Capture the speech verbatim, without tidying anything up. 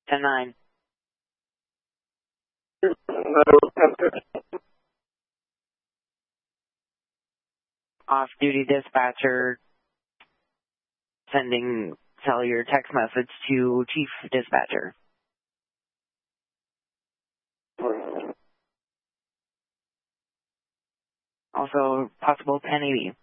ten nine. Off-duty dispatcher sending cellular text message to chief dispatcher. Also, possible ten eighty.